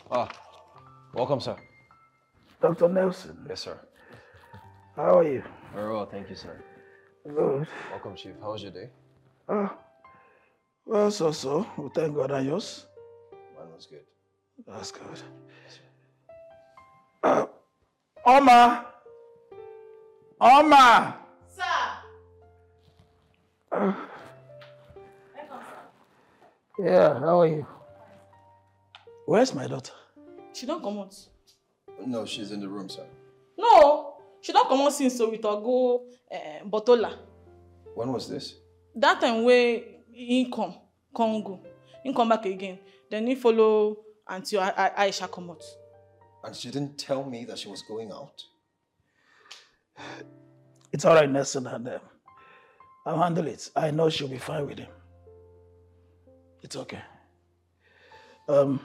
Ah, welcome, sir. Dr. Nelson. Yes, sir. How are you? Very well, thank you, sir. Good. Welcome, Chief. How was your day? Well, so. Well, thank God. And yours? Mine was good. That's good. Yes, sir. Oma! Oma! Sir! Yeah, how are you? Where's my daughter? She don't come out. No, she's in the room, sir. No! She don't come out since so with her go Botola. When was this? That time where he come go. He come back again. Then he follow until Aisha come out. And she didn't tell me that she was going out? It's all right, Nelson, and I'll handle it. I know she'll be fine with him. It's okay.